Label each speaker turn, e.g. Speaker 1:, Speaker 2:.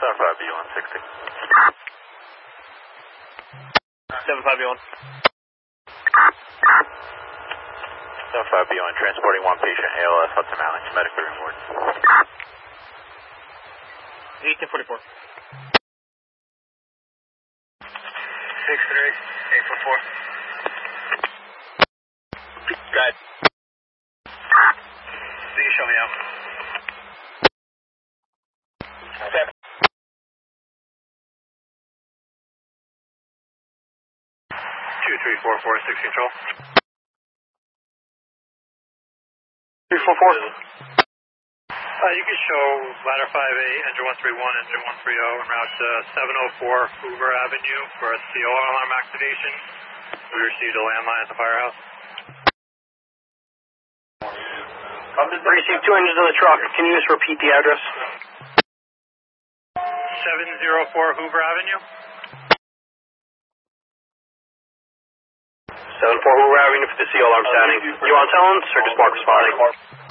Speaker 1: 75B160.
Speaker 2: 75B1.
Speaker 1: 75B1, transporting one patient, ALS, Hudson Valley, medically reported.
Speaker 2: 1844.
Speaker 1: 638, 844.
Speaker 2: Go ahead.
Speaker 1: Please show me out. 23446 control.
Speaker 2: 344.
Speaker 1: You can show ladder 5A, engine 131, engine 130, en route to 704 Hoover Avenue for a CO alarm activation. We received a landline at the firehouse.
Speaker 2: We received 2 engines on the truck. Can you just repeat the address?
Speaker 1: 704 Hoover Avenue.
Speaker 2: 74 Hoover Avenue for the CO alarm sounding. You want to tell us or just mark responding?